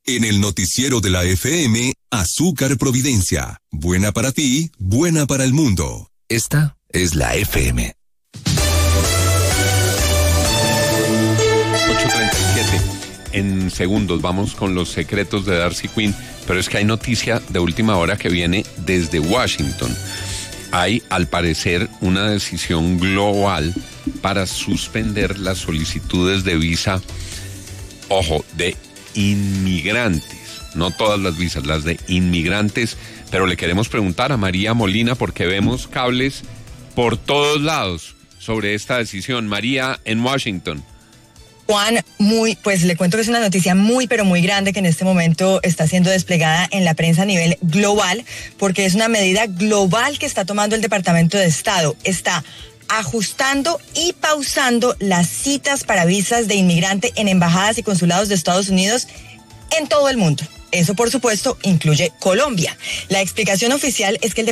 En el noticiero de la FM, Azúcar Providencia. Buena para ti, buena para el mundo. Esta es la FM. 8:37. En segundos vamos con los secretos de Darcy Quinn, pero es que hay noticia de última hora que viene desde Washington. Hay, al parecer, una decisión global para suspender las solicitudes de visa, ojo, de inmigrantes, no todas las visas, las de inmigrantes, pero le queremos preguntar a María Molina porque vemos cables por todos lados sobre esta decisión. María, en Washington. Juan, pues le cuento que es una noticia muy, pero muy grande que en este momento está siendo desplegada en la prensa a nivel global, porque es una medida global que está tomando el Departamento de Estado. Está ajustando y pausando las citas para visas de inmigrante en embajadas y consulados de Estados Unidos en todo el mundo. Eso, por supuesto, incluye Colombia. La explicación oficial es que el